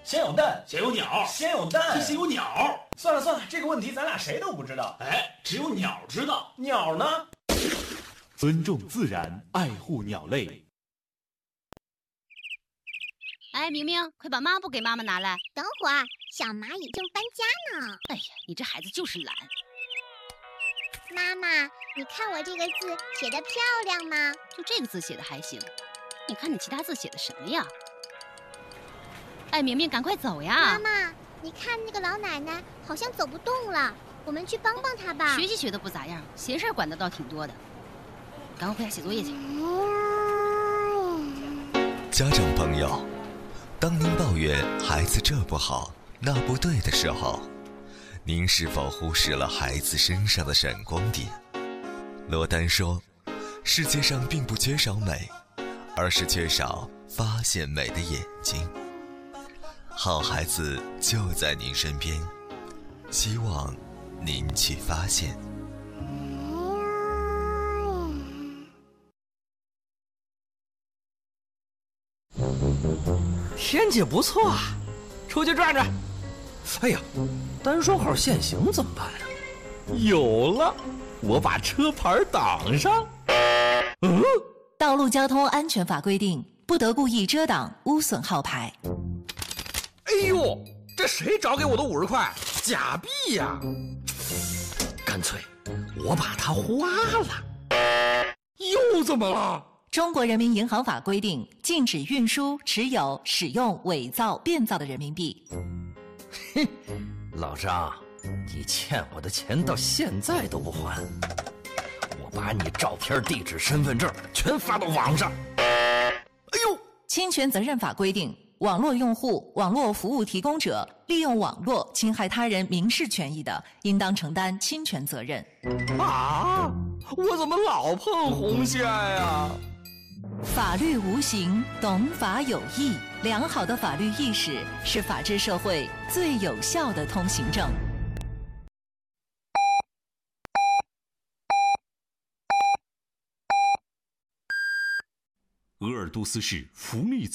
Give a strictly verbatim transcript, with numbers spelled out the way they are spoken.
先有蛋， 先有鸟， 先有蛋， 先有鸟。 算了算了，这个问题咱俩谁都不知道。 哎，只有鸟知道。 鸟呢？ 尊重自然，爱护鸟类。 哎，明明，快把抹布给妈妈拿来。 等会儿，小蚂蚁正搬家呢。 哎呀，你这孩子就是懒。 妈妈，你看我这个字写得漂亮吗？ 就这个字写的还行，你看你其他字写的什么呀？哎，明明，赶快走呀！ 妈妈，你看那个老奶奶好像走不动了，我们去帮帮她吧。 学习学的不咋样，闲事管的倒挺多的。赶快回家写作业去。 家长朋友，当您抱怨孩子这不好那不对的时候，您是否忽视了孩子身上的闪光点？罗丹说，世界上并不缺少美，而是缺少发现美的眼睛。好孩子就在您身边，希望您去发现。 天气不错啊，出去转转。哎呀，单双号限行怎么办啊？有了，我把车牌挡上。嗯， 道路交通安全法规定，不得故意遮挡、污损号牌。 哎呦，这谁找给我的五十块？假币呀！干脆我把它花了。又怎么了？ 中国人民银行法规定，禁止运输、持有、使用伪造、变造的人民币。 哼，老张，你欠我的钱到现在都不还，我把你照片、地址、身份证全发到网上。哎呦， 侵权责任法规定，网络用户、网络服务提供者利用网络侵害他人民事权益的，应当承担侵权责任。 啊，我怎么老碰红线呀？ 法律无形，懂法有义。良好的法律意识是法治社会最有效的通行证。 鄂尔多斯市福利